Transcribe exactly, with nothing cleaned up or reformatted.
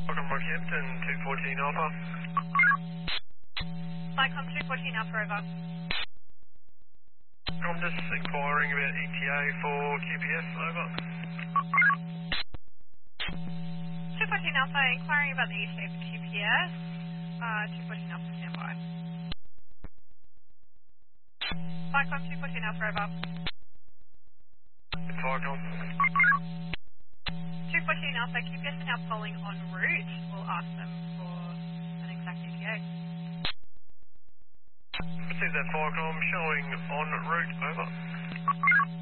Welcome Rockhampton, two fourteen Alpha. Cyclone two fourteen Alpha, over. I'm just inquiring about E T A for Q P S, over. two fourteen Alpha, inquiring about the E T A for Q P S. Uh, two fourteen Alpha, stand by. Cyclone two fourteen Alpha, over. Cyclone. two fourteen Alpha, Q P S are now polling en route. We'll ask them for an exact E T A. This is that Cyclone showing en route, over.